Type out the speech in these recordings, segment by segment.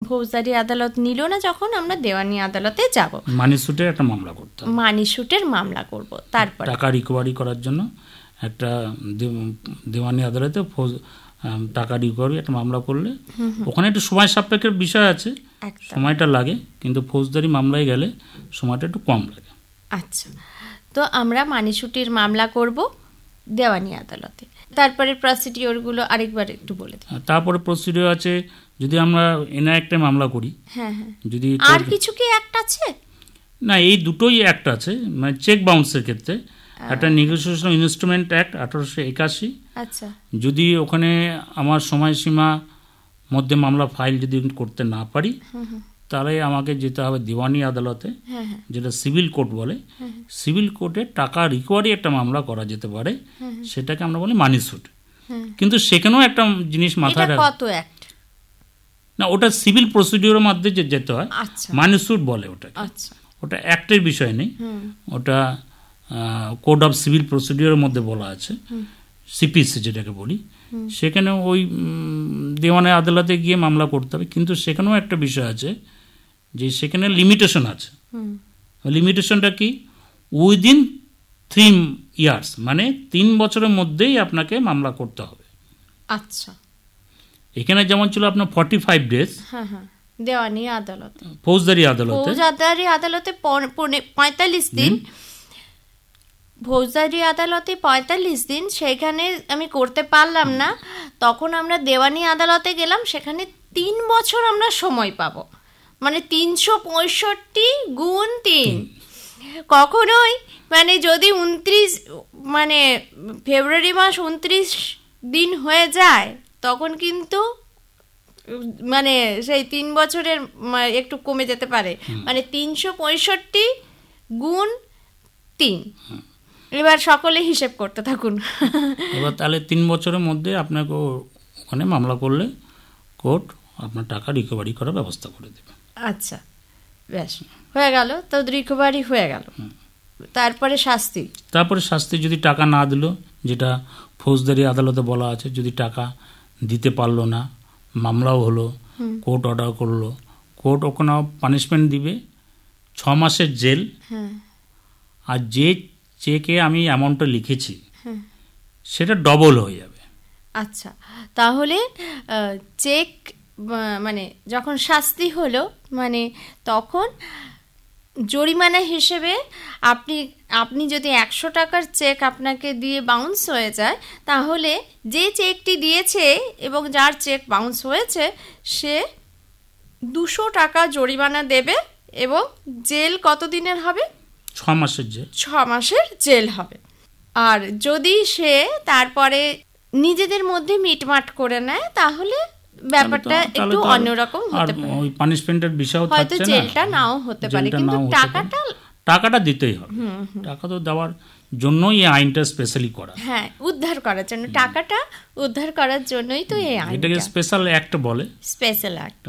ফৌজদারি আদালত নিল না, যখন আমরা দেওয়ানি আদালতে যাব, মানি স্যুটের একটা মামলা করতে হবে, মানি স্যুটের মামলা করব, তারপর টাকা রিকভারি করার জন্য একটা দেওয়ানি আদালতে টাকা রিকভারি একটা মামলা করলে ওখানে একটু সময় সাপেক্ষের বিষয় আছে, সময়টা লাগে, কিন্তু ফৌজদারি মামলায় গেলে সময়টা একটু কম লাগে। আচ্ছা, তো আমরা মানি স্যুটের মামলা করব দেওয়ানি আদালতে, তারপরে প্রসিডিওরগুলো আরেকবার একটু বলে দিন। তারপরে প্রসিডিওর আছে, যদি আমরা এনআইএক্টে মামলা করি, হ্যাঁ হ্যাঁ, যদি আর কিছু কি অ্যাক্ট আছে? না, এই দুটোই অ্যাক্ট আছে। মানে চেক বাউন্সের ক্ষেত্রে একটা নেগোসিয়েশন ইনস্ট্রুমেন্ট অ্যাক্ট 1881। আচ্ছা, যদি ওখানে আমার সময়সীমা মধ্যে মামলা ফাইল যদি করতে না পারি, তাহলে আমাকে যেতে হবে দেওয়ানি আদালতে, যেটা সিভিল কোর্ট বলে। সিভিল কোর্টে টাকা রিকভারি একটা মামলা করা যেতে পারে, সেটাকে আমরা বলি মানি স্যুট। কিন্তু সেখানেও একটা জিনিস মাথায় রাখতে, কত অ্যাক্ট না ওটা সিভিল প্রসিডিওরের মধ্যে যেতে হয়, মানি স্যুট বলে ওটা। ওটা অ্যাক্টের বিষয় নেই, ওটা কোড অফ সিভিল প্রসিডিওরের মধ্যে বলা আছে, সিপিসি যেটাকে বলি। সেখানে ওই দেওয়ানি আদালতে গিয়ে মামলা করতে হবে, কিন্তু সেখানেও একটা বিষয় আছে যে সেখানে লিমিটেশন আছে। লিমিটেশনটা কি? উইদিন 3 ইয়ার্স, মানে 3 বছরের মধ্যেই আপনাকে মামলা করতে হবে। আচ্ছা, এখানে যেমন ছিল আপনার 45 ডেজ দেওয়ানি আদালতে, ফৌজদারি আদালতে 45 দিন, ফৌজদারি আদালতে 45 দিন, সেখানে আমি করতে পারলাম না, তখন আমরা দেওয়ানি আদালতে গেলাম, সেখানে 3 বছর আমরা সময় পাবো, মানে 365 গুণ 3। কখনোই মানে যদি 29 মানে ফেব্রুয়ারি মাস 29 দিন হয়ে যায়, তখন কিন্তু মানে সেই 3 বছরের একটু কমে যেতে পারে, মানে 365 গুণ 3। এবার সকলে হিসেব করতে থাকুন। এবার তাহলে 3 বছরের মধ্যে আপনাকে ওখানে মামলা করলে কোর্ট আপনার টাকা রিকভারি করার ব্যবস্থা করে দেবে। আচ্ছা, বেশ, হয়ে গেল তো, রিকভারি হয়ে গেল। তারপরে শাস্তি যদি টাকা না দিল, যেটা ফৌজদারি আদালতে বলা আছে, যদি টাকা দিতে পারলো না, মামলাও হলো, কোর্ট অর্ডার করলো, কোর্ট ওখানে পানিশমেন্ট দিবে 6 মাসের জেল, আর যে চেকে আমি অ্যামাউন্টটা লিখেছি সেটা ডবল হয়ে যাবে। আচ্ছা, তাহলে চেক মানে যখন শাস্তি হলো, মানে তখন জরিমানা হিসেবে আপনি যদি 100 টাকার চেক আপনাকে দিয়ে বাউন্স হয়ে যায়, তাহলে যে চেকটি দিয়েছে এবং যার চেক বাউন্স হয়েছে সে 200 টাকা জরিমানা দেবে, এবং জেল কত দিনের হবে? 6 মাসের জেল। 6 মাসের জেল হবে। আর যদি সে তারপরে নিজেদের মধ্যে মিটমাট করে নেয়, তাহলে ব্যাপারটা একটু অন্যরকম হতে পারে, ওই পানিশমেন্টের বিষয় হয়তো জেলটা নাও হতে পারে, কিন্তু টাকাটা দিতেই হবে। টাকা তো দেওয়ার জন্যই এই আইনটা স্পেশালি করা, হ্যাঁ, উদ্ধার করার জন্য, টাকাটা উদ্ধার করার জন্যই তো এই আইন। এটাকে স্পেশাল অ্যাক্ট বলে। স্পেশাল অ্যাক্ট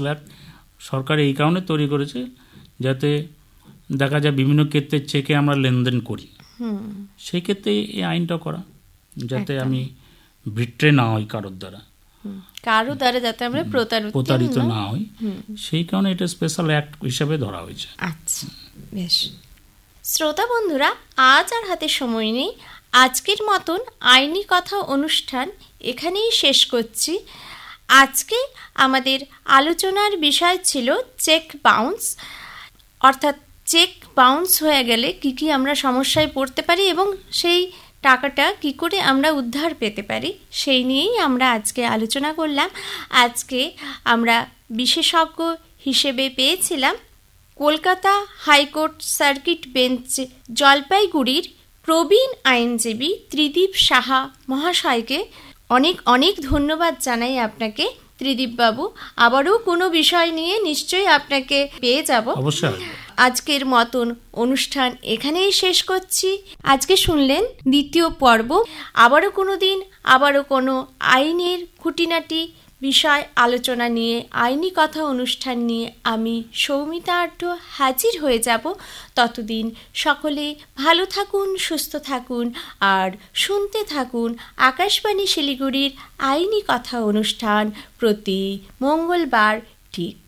সরকার এই কারণে তৈরি করেছে, যাতে দেখা যায় বিভিন্ন ক্ষেত্রে চেকে আমরা লেনদেন করি, সেই ক্ষেত্রে এই আইনটা করা, যাতে আমি বিট্রে না হই কারোর দ্বারা যাতে আমরা প্রতারিত না হই, সেই কারণে এটা স্পেশাল অ্যাক্ট হিসাবে ধরা হয়েছে। আচ্ছা, বেশ। শ্রোতা বন্ধুরা, আজ আর হাতে সময় নেই, আজকের মতন আইনি কথা অনুষ্ঠান এখানেই শেষ করছি। আজকে আমাদের আলোচনার বিষয় ছিল চেক বাউন্স, অর্থাৎ চেক বাউন্স হয়ে গেলে কি কি আমরা সমস্যায় পড়তে পারি এবং সেই টাকাটা কি করে আমরা উদ্ধার পেতে পারি, সেই নিয়েই আমরা আজকে আলোচনা করলাম। আজকে আমরা বিশেষজ্ঞ হিসেবে পেয়েছিলাম কলকাতা হাইকোর্ট সার্কিট বেঞ্চ জলপাইগুড়ির প্রবীণ আইনজীবী ত্রিদীপ সাহা মহাশয়কে। অনেক অনেক ধন্যবাদ জানাই আপনাকে ত্রিদীপ বাবু। আবারও কোনো বিষয় নিয়ে নিশ্চয়ই আপনাকে পেয়ে যাব। অবশ্যই। আজকের মতন অনুষ্ঠান এখানেই শেষ করছি। আজকে শুনলেন দ্বিতীয় পর্ব। আবারও কোনো দিন আবারও কোনো আইনের খুঁটিনাটি বিষয় আলোচনা নিয়ে, আইনি কথা অনুষ্ঠান নিয়ে আমি সৌমিতা আঢ্য হাজির হয়ে যাব। ততদিন সকলে ভালো থাকুন, সুস্থ থাকুন আর শুনতে থাকুন আকাশবাণী শিলিগুড়ির আইনি কথা অনুষ্ঠান প্রতি মঙ্গলবার ঠিক